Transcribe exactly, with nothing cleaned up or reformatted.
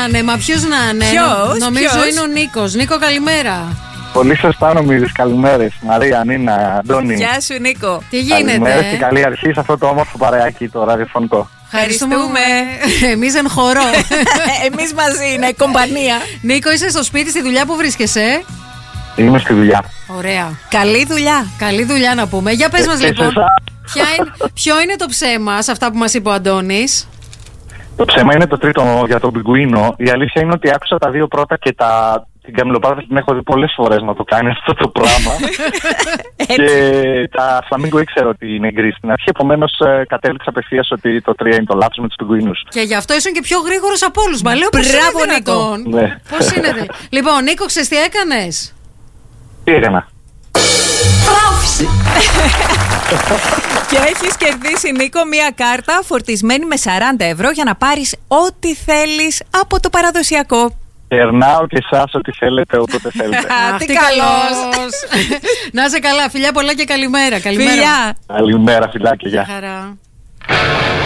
να είναι, μα ποιος να είναι. Ποιος, Νομίζω ποιος? είναι ο Νίκος. Νίκο, καλημέρα. Πολύ σωστά νομίζεις. Καλημέρες. Μαρία, Νίνα, Αντώνη. Γεια σου, Νίκο. Τι γίνεται? Καλημέρες και καλή αρχή σε αυτό το όμορφο παρεάκι το ραδιοφωνικό. Ευχαριστούμε. Εμείς εν χορό. Εμείς μαζί είναι, κομπανία. Νίκο, είσαι στο σπίτι, στη δουλειά που βρίσκεσαι? Είμαι στη δουλειά. Ωραία. Καλή δουλειά. Καλή δουλειά να πούμε. Για πες μας Και σε λοιπόν, εσάς. ποια είναι, ποιο είναι το ψέμα σε αυτά που μας είπε ο Αντώνης? Το ψέμα είναι το τρίτο για τον πιγκουίνο. Η αλήθεια είναι ότι άκουσα τα δύο πρώτα και τα... την καμιλοπάδα την έχω δει πολλές φορές να το κάνει αυτό το πράγμα. Και τα φλαμίγκο ήξερα ότι είναι γκρι στην αρχή. Επομένως ε, κατέληξα απευθείας ότι το τρία είναι το λάθος με τους πιγκουίνους. Και γι' αυτό ήσουν και πιο γρήγορος από όλους. Μα λέω, πώς Μπράβο, είναι δυνατόν? Ναι. Πώς είναι δε... Λοιπόν, Νίκο, ξέρεις τι έκανες? Τι έκανα? Και έχεις κερδίσει, Νίκο, μία κάρτα φορτισμένη με σαράντα ευρώ για να πάρεις ό,τι θέλεις από το παραδοσιακό. Περνάω και εσάς ό,τι θέλετε, όποτε θέλετε. Α, τι καλός. Να είσαι καλά, φιλιά πολλά και καλημέρα. Καλημέρα. Φιλιά. Καλημέρα, φιλάκια, γεια. Χαρά.